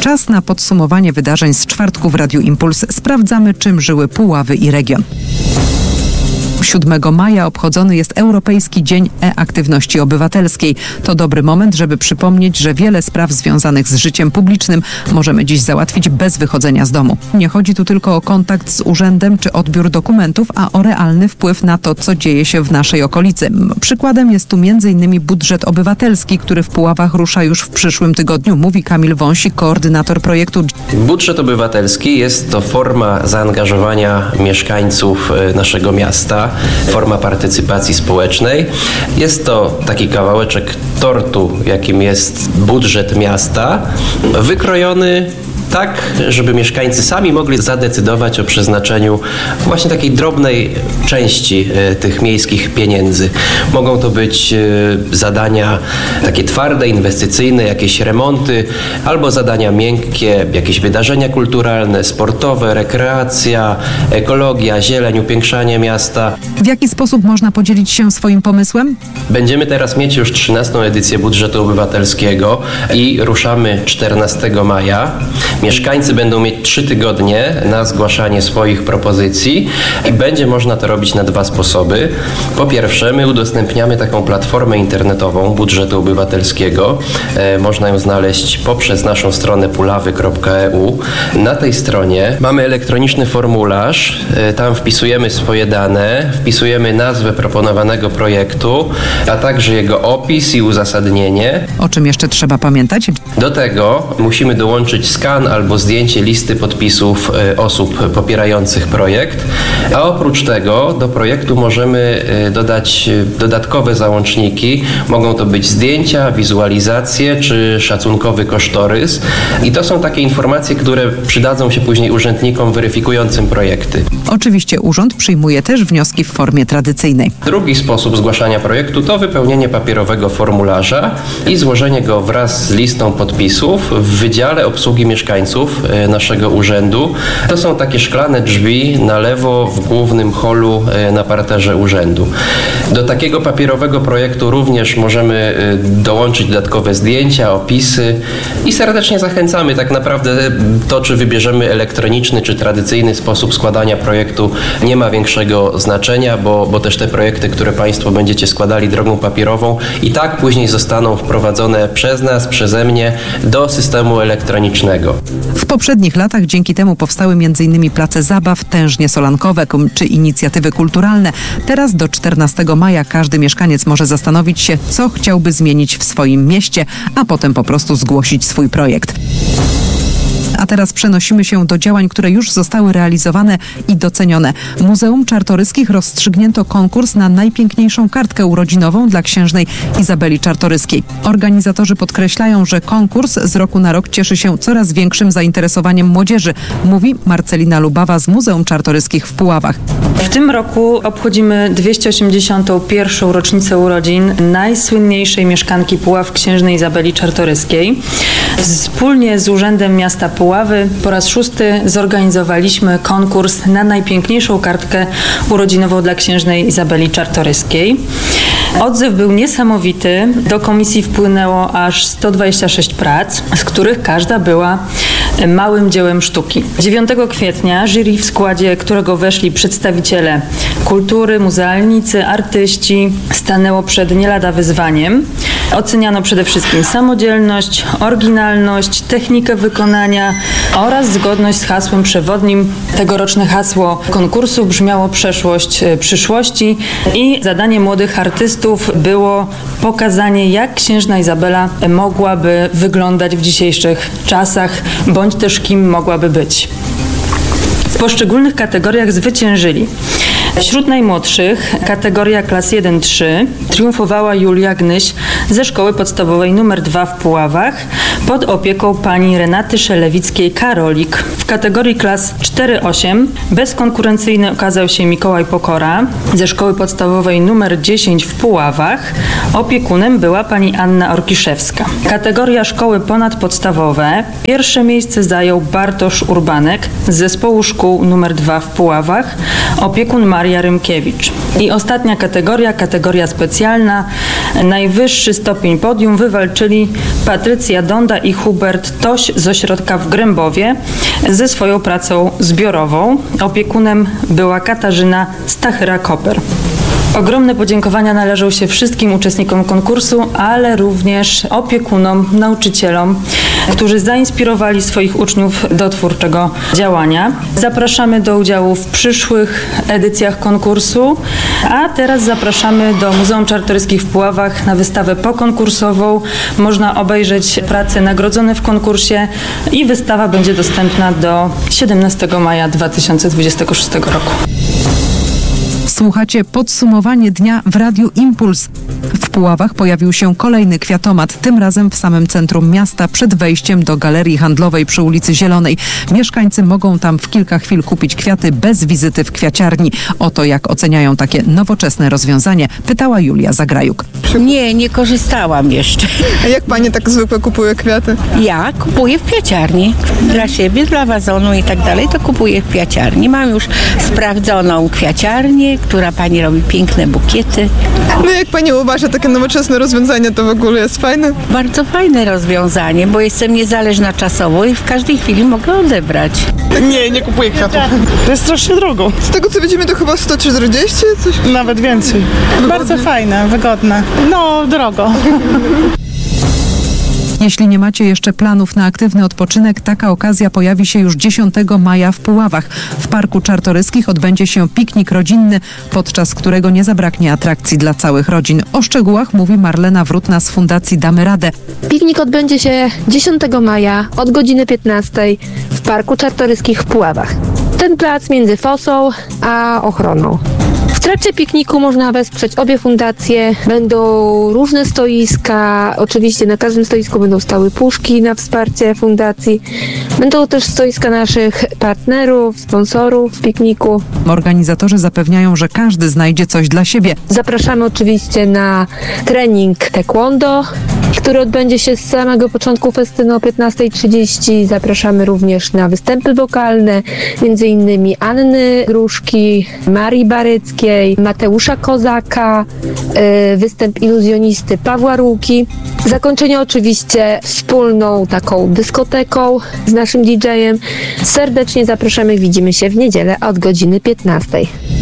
Czas na podsumowanie wydarzeń z czwartku w Radiu Impuls. Sprawdzamy, czym żyły Puławy i region. 7 maja obchodzony jest Europejski Dzień E-Aktywności Obywatelskiej. To dobry moment, żeby przypomnieć, że wiele spraw związanych z życiem publicznym możemy dziś załatwić bez wychodzenia z domu. Nie chodzi tu tylko o kontakt z urzędem czy odbiór dokumentów, a o realny wpływ na to, co dzieje się w naszej okolicy. Przykładem jest tu m.in. budżet obywatelski, który w Puławach rusza już w przyszłym tygodniu, mówi Kamil Wąsik, koordynator projektu. Budżet obywatelski jest to forma zaangażowania mieszkańców naszego miasta, forma partycypacji społecznej. Jest to taki kawałeczek tortu, jakim jest budżet miasta, wykrojony tak, żeby mieszkańcy sami mogli zadecydować o przeznaczeniu właśnie takiej drobnej części tych miejskich pieniędzy. Mogą to być zadania takie twarde, inwestycyjne, jakieś remonty, albo zadania miękkie, jakieś wydarzenia kulturalne, sportowe, rekreacja, ekologia, zieleń, upiększanie miasta. W jaki sposób można podzielić się swoim pomysłem? Będziemy teraz mieć już 13. edycję budżetu obywatelskiego i ruszamy 14 maja. Mieszkańcy będą mieć 3 tygodnie na zgłaszanie swoich propozycji i będzie można to robić na 2 sposoby. Po pierwsze, my udostępniamy taką platformę internetową budżetu obywatelskiego. Można ją znaleźć poprzez naszą stronę pulawy.eu. Na tej stronie mamy elektroniczny formularz. Tam wpisujemy swoje dane, wpisujemy nazwę proponowanego projektu, a także jego opis i uzasadnienie. O czym jeszcze trzeba pamiętać? Do tego musimy dołączyć skan albo zdjęcie listy podpisów osób popierających projekt, a oprócz tego do projektu możemy dodać dodatkowe załączniki. Mogą to być zdjęcia, wizualizacje czy szacunkowy kosztorys i to są takie informacje, które przydadzą się później urzędnikom weryfikującym projekty. Oczywiście urząd przyjmuje też wnioski w formie tradycyjnej. Drugi sposób zgłaszania projektu to wypełnienie papierowego formularza i złożenie go wraz z listą podpisów w Wydziale Obsługi Mieszkańców naszego urzędu. To są takie szklane drzwi na lewo w głównym holu na parterze urzędu. Do takiego papierowego projektu również możemy dołączyć dodatkowe zdjęcia, opisy i serdecznie zachęcamy. Tak naprawdę to, czy wybierzemy elektroniczny czy tradycyjny sposób składania projektu, nie ma większego znaczenia, bo też te projekty, które Państwo będziecie składali drogą papierową, i tak później zostaną wprowadzone przez nas, przeze mnie do systemu elektronicznego. W poprzednich latach dzięki temu powstały m.in. place zabaw, tężnie solankowe czy inicjatywy kulturalne. Teraz do 14 maja każdy mieszkaniec może zastanowić się, co chciałby zmienić w swoim mieście, a potem po prostu zgłosić swój projekt. A teraz przenosimy się do działań, które już zostały realizowane i docenione. W Muzeum Czartoryskich rozstrzygnięto konkurs na najpiękniejszą kartkę urodzinową dla księżnej Izabeli Czartoryskiej. Organizatorzy podkreślają, że konkurs z roku na rok cieszy się coraz większym zainteresowaniem młodzieży, mówi Marcelina Lubawa z Muzeum Czartoryskich w Puławach. W tym roku obchodzimy 281. rocznicę urodzin najsłynniejszej mieszkanki Puław, księżnej Izabeli Czartoryskiej. Wspólnie z Urzędem Miasta Puławy po raz 6. zorganizowaliśmy konkurs na najpiękniejszą kartkę urodzinową dla księżnej Izabeli Czartoryskiej. Odzew był niesamowity. Do komisji wpłynęło aż 126 prac, z których każda była małym dziełem sztuki. 9 kwietnia jury, w składzie którego weszli przedstawiciele kultury, muzealnicy, artyści, stanęło przed nie lada wyzwaniem. Oceniano przede wszystkim samodzielność, oryginalność, technikę wykonania oraz zgodność z hasłem przewodnim. Tegoroczne hasło konkursu brzmiało „Przeszłość przyszłości” i zadanie młodych artystów było pokazanie, jak księżna Izabela mogłaby wyglądać w dzisiejszych czasach, bądź też kim mogłaby być. W poszczególnych kategoriach zwyciężyli. Wśród najmłodszych kategoria klas 1-3 triumfowała Julia Gnyś ze Szkoły Podstawowej nr 2 w Puławach pod opieką pani Renaty Szelewickiej-Karolik. W kategorii klas 4-8 bezkonkurencyjny okazał się Mikołaj Pokora ze Szkoły Podstawowej nr 10 w Puławach. Opiekunem była pani Anna Orkiszewska. Kategoria szkoły ponadpodstawowe pierwsze miejsce zajął Bartosz Urbanek z Zespołu Szkół nr 2 w Puławach. Opiekun Maria Rymkiewicz. I ostatnia kategoria specjalna. Najwyższy stopień podium wywalczyli Patrycja Don Wanda i Hubert Toś z ośrodka w Grębowie ze swoją pracą zbiorową. Opiekunem była Katarzyna Stachyra-Koper. Ogromne podziękowania należą się wszystkim uczestnikom konkursu, ale również opiekunom, nauczycielom, którzy zainspirowali swoich uczniów do twórczego działania. Zapraszamy do udziału w przyszłych edycjach konkursu, a teraz zapraszamy do Muzeum Czartoryskich w Puławach na wystawę pokonkursową. Można obejrzeć prace nagrodzone w konkursie i wystawa będzie dostępna do 17 maja 2026 roku. Słuchacie podsumowanie dnia w Radiu Impuls. W Puławach pojawił się kolejny kwiatomat, tym razem w samym centrum miasta, przed wejściem do galerii handlowej przy ulicy Zielonej. Mieszkańcy mogą tam w kilka chwil kupić kwiaty bez wizyty w kwiaciarni. O to, jak oceniają takie nowoczesne rozwiązanie, pytała Julia Zagrajuk. Nie korzystałam jeszcze. A jak pani tak zwykle kupuje kwiaty? Ja kupuję w kwiaciarni. Dla siebie, dla wazonu i tak dalej, to kupuję w kwiaciarni. Mam już sprawdzoną kwiaciarnię, która pani robi piękne bukiety. No jak pani uważa, takie nowoczesne rozwiązanie to w ogóle jest fajne? Bardzo fajne rozwiązanie, bo jestem niezależna czasowo i w każdej chwili mogę odebrać. Nie kupuję kwiatów. To jest strasznie drogo. Z tego co widzimy to chyba 140 coś? Nawet więcej. Bardzo fajne, wygodne. No, drogo. Jeśli nie macie jeszcze planów na aktywny odpoczynek, taka okazja pojawi się już 10 maja w Puławach. W Parku Czartoryskich odbędzie się piknik rodzinny, podczas którego nie zabraknie atrakcji dla całych rodzin. O szczegółach mówi Marlena Wrutna z Fundacji Damy Radę. Piknik odbędzie się 10 maja od godziny 15 w Parku Czartoryskich w Puławach. Ten plac między fosą a ochroną. W trakcie pikniku można wesprzeć obie fundacje. Będą różne stoiska. Oczywiście na każdym stoisku będą stały puszki na wsparcie fundacji. Będą też stoiska naszych partnerów, sponsorów w pikniku. Organizatorzy zapewniają, że każdy znajdzie coś dla siebie. Zapraszamy oczywiście na trening taekwondo, który odbędzie się z samego początku festynu o 15:30. Zapraszamy również na występy wokalne, m.in. Anny Gruszki, Marii Baryckiej, Mateusza Kozaka, występ iluzjonisty Pawła Ruki. Zakończenie oczywiście wspólną taką dyskoteką z naszym DJ-em. Serdecznie zapraszamy, widzimy się w niedzielę od godziny 15:00.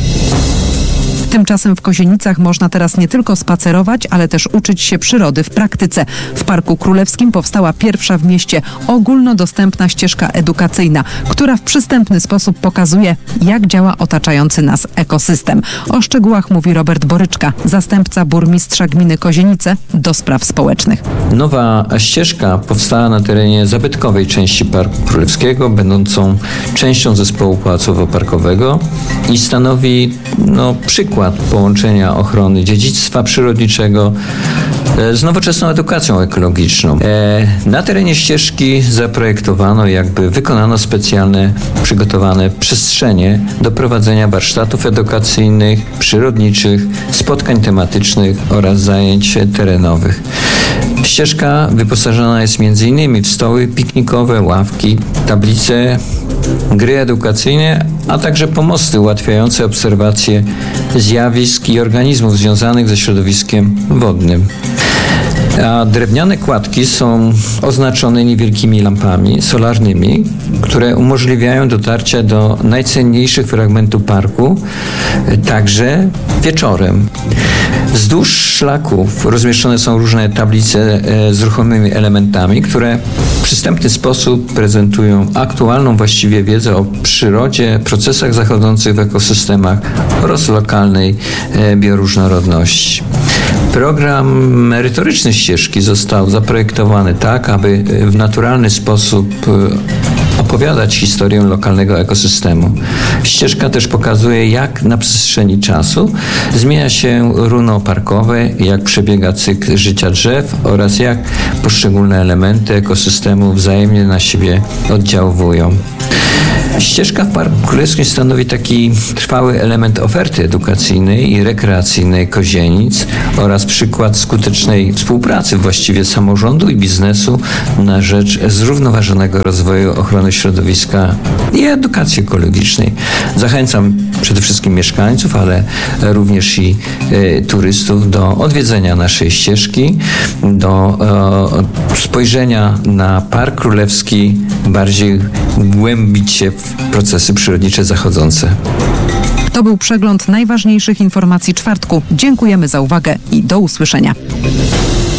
Tymczasem w Kozienicach można teraz nie tylko spacerować, ale też uczyć się przyrody w praktyce. W Parku Królewskim powstała pierwsza w mieście ogólnodostępna ścieżka edukacyjna, która w przystępny sposób pokazuje, jak działa otaczający nas ekosystem. O szczegółach mówi Robert Boryczka, zastępca burmistrza gminy Kozienice do spraw społecznych. Nowa ścieżka powstała na terenie zabytkowej części Parku Królewskiego, będącą częścią zespołu pałacowo-parkowego i stanowi przykład połączenia ochrony dziedzictwa przyrodniczego z nowoczesną edukacją ekologiczną. Na terenie ścieżki zaprojektowano, wykonano specjalne, przygotowane przestrzenie do prowadzenia warsztatów edukacyjnych, przyrodniczych, spotkań tematycznych oraz zajęć terenowych. Ścieżka wyposażona jest m.in. w stoły piknikowe, ławki, tablice, gry edukacyjne, a także pomosty ułatwiające obserwację zjawisk i organizmów związanych ze środowiskiem wodnym. A drewniane kładki są oznaczone niewielkimi lampami solarnymi, które umożliwiają dotarcie do najcenniejszych fragmentów parku, także wieczorem. Wzdłuż szlaków rozmieszczone są różne tablice z ruchomymi elementami, które w przystępny sposób prezentują aktualną właściwie wiedzę o przyrodzie, procesach zachodzących w ekosystemach oraz lokalnej bioróżnorodności. Program merytoryczny ścieżki został zaprojektowany tak, aby w naturalny sposób opowiadać historię lokalnego ekosystemu. Ścieżka też pokazuje, jak na przestrzeni czasu zmienia się runo parkowe, jak przebiega cykl życia drzew oraz jak poszczególne elementy ekosystemu wzajemnie na siebie oddziałują. Ścieżka w Parku Królewskim stanowi taki trwały element oferty edukacyjnej i rekreacyjnej Kozienic oraz przykład skutecznej współpracy właściwie samorządu i biznesu na rzecz zrównoważonego rozwoju ochrony środowiska i edukacji ekologicznej. Zachęcam przede wszystkim mieszkańców, ale również i turystów do odwiedzenia naszej ścieżki, do spojrzenia na Park Królewski, bardziej głębić się w procesy przyrodnicze zachodzące. To był przegląd najważniejszych informacji czwartku. Dziękujemy za uwagę i do usłyszenia.